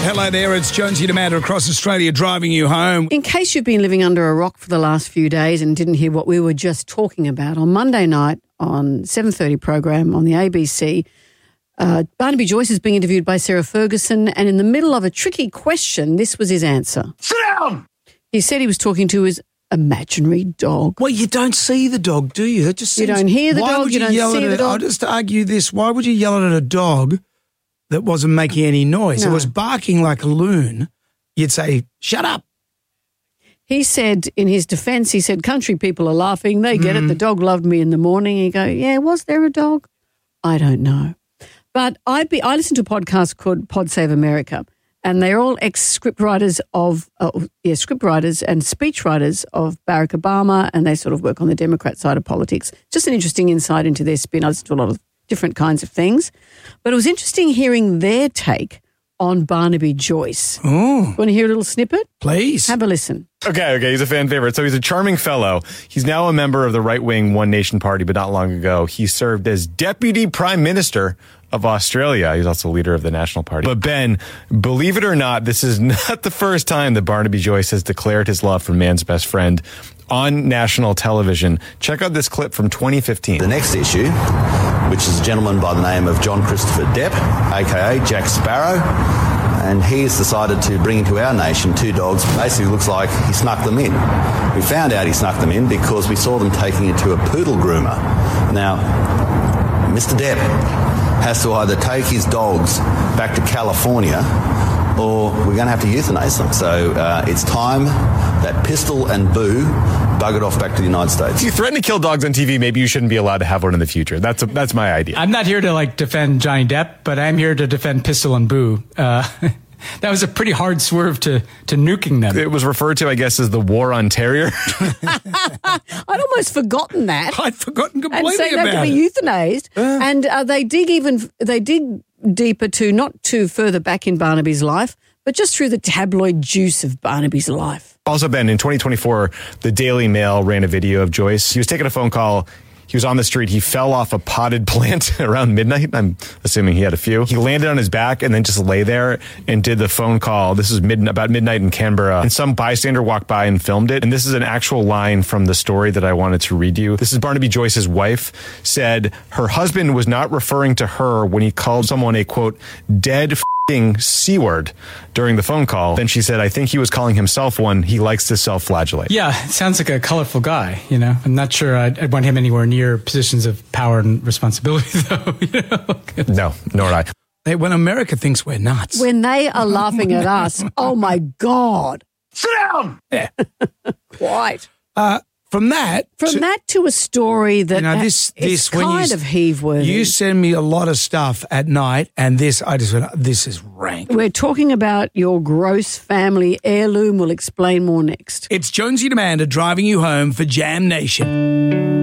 Hello there, it's Jonesy Demander across Australia driving you home. In case you've been living under a rock for the last few days and didn't hear what we were just talking about, on Monday night on 7:30 program on the ABC, Barnaby Joyce is being interviewed by Sarah Ferguson, and in the middle of a tricky question, this was his answer. Sit down! He said he was talking to his imaginary dog. Well, you don't see the dog, do you? It just You seems, don't hear the why dog, would you don't yell see at the it? dog. I'll just argue this. Why would you yell at a dog that wasn't making any noise? No. It was barking like a loon. You'd say, shut up. He said, in his defence, he said, country people are laughing. They get it. The dog loved me in the morning. You go, yeah, was there a dog? I don't know. But I listen to a podcast called Pod Save America, and they're all ex-script writers script writers and speech writers of Barack Obama, and they sort of work on the Democrat side of politics. Just an interesting insight into their spin. I listen to a lot of different kinds of things. But it was interesting hearing their take on Barnaby Joyce. Oh, Want to hear a little snippet? please. Have a listen. Okay, he's a fan favorite. So he's a charming fellow. He's now a member of the right-wing One Nation Party, but not long ago, he served as Deputy Prime Minister of Australia. He's also leader of the National Party. But Ben, believe it or not, this is not the first time that Barnaby Joyce has declared his love for man's best friend on national television. Check out this clip from 2015. The next issue, which is a gentleman by the name of John Christopher Depp, a.k.a. Jack Sparrow, and he has decided to bring into our nation two dogs. Basically looks like he snuck them in. We found out he snuck them in because we saw them taking it to a poodle groomer. Now, Mr. Depp has to either take his dogs back to California or we're going to have to euthanize them. So it's time that Pistol and Boo buggered off back to the United States. If you threaten to kill dogs on TV, maybe you shouldn't be allowed to have one in the future. That's my idea. I'm not here to defend Johnny Depp, but I'm here to defend Pistol and Boo. That was a pretty hard swerve to nuking them. It was referred to, I guess, as the war on terror. I'd almost forgotten that. I'd forgotten completely And say they about have to it. be euthanized. And they dig deeper not too further back in Barnaby's life, but just through the tabloid juice of Barnaby's life. Also, Ben, in 2024, the Daily Mail ran a video of Joyce. He was taking a phone call. He was on the street. He fell off a potted plant around midnight. I'm assuming he had a few. He landed on his back and then just lay there and did the phone call. This is about midnight in Canberra. And some bystander walked by and filmed it. And this is an actual line from the story that I wanted to read you. This is Barnaby Joyce's wife said her husband was not referring to her when he called someone a, quote, dead C-word during the phone call. Then she said, I think he was calling himself one. He likes to self-flagellate. Yeah, it sounds like a colorful guy, I'm not sure I'd want him anywhere near positions of power and responsibility, though. No, nor would I. Hey, when America thinks we're nuts. When they are laughing at us, oh my God. Sit down! Yeah. Quite. From that to a story that this is when kind of heave-worthy. You send me a lot of stuff at night, and I just went, this is rank. We're talking about your gross family heirloom. We'll explain more next. It's Jonesy Demander driving you home for Jam Nation.